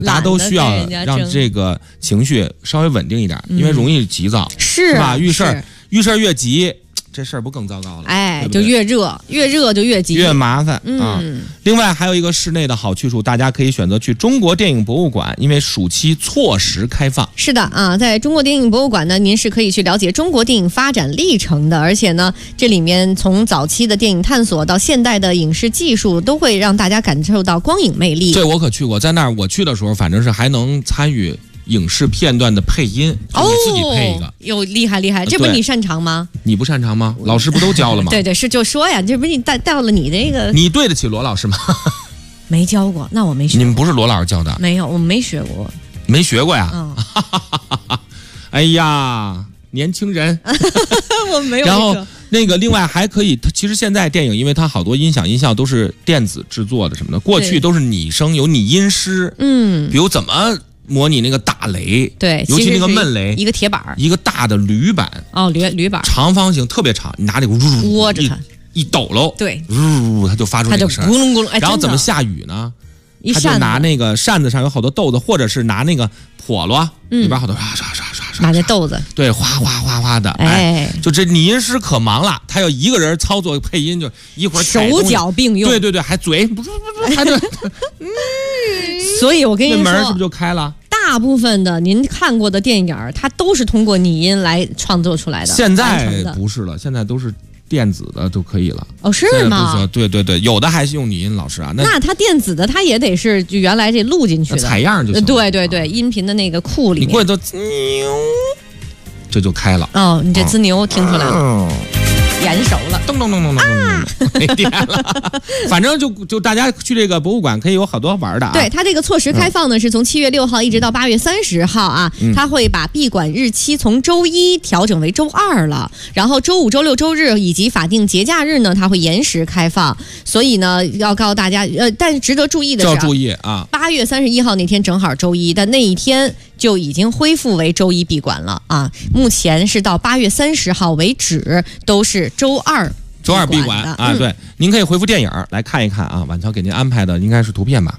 大家都需要让这个情绪稍微稳定一点，因为容易急躁， 是吧？遇事儿越急，这事儿不更糟糕了？ 哎， 对不对就越热就越急， 越麻烦啊。另外还有一个室内的好去处，大家可以选择去中国电影博物馆，因为暑期错时开放。 是的啊，在中国电影博物馆呢，您是可以去了解中国电影发展历程的，而且呢，这里面从早期的电影探索到现代的影视技术，都会让大家感受到光影魅力。 这我可去过，在那儿我去的时候，反正是还能参与影视片段的配音，就你自己配一个， 哟，厉害厉害！这不是你擅长吗？ 你不擅长吗？老师不都教了吗？ 对，是就说呀，这不是你带到了你这个， 你对得起罗老师吗？ 没教过，那我没学过。 你们不是罗老师教的？ 没有，我们没学过。 没学过呀？哎呀，年轻人， 我没有。 然后那个另外还可以，其实现在电影因为它好多音效都是电子制作的什么的，过去都是拟声有拟音师，比如怎么模拟那个打雷， 对， 尤其那个闷雷， 一个铁板， 一个大的铝板， 铝板， 长方形特别长，你拿那个窝着它一抖搂， 对， 它就发出那个声， 咕隆咕隆。 然后怎么下雨呢？ 他就拿那个扇子上有好多豆子，或者是拿那个笸箩里边好多刷， 拿那豆子， 对，哗哗哗哗的，哎，就这拟音师可忙了，他要一个人操作配音，就一会儿手脚并用， 对，还嘴，还对， 所以我跟你说， 那门是不是就开了？ 大部分的您看过的电影，它都是通过拟音来创作出来的。 现在不是了，现在都是电子的就可以了。 哦，是吗？ 对，有的还是用拟音老师啊。 那它电子的，它也得是就原来这录进去的采样就行。 对，音频的那个库里面， 你过去都牛，这就开了。 哦，你这滋牛听出来了。眼熟了， 咚，没电了。反正就大家去这个博物馆可以有好多玩的啊。 对，它这个错时开放呢，是从7月6号一直到8月30号啊。它会把闭馆日期从周一调整为周2了，然后周5、周6、周日以及法定节假日呢，它会延时开放。所以呢，要告诉大家，但是值得注意的是， 要注意啊 ，8月31号那天正好周一，但那一天就已经恢复为周一闭馆了啊。目前是到8月30号为止，都是周二闭馆啊。对，您可以回复电影来看一看啊。晚乔给您安排的应该是图片吧。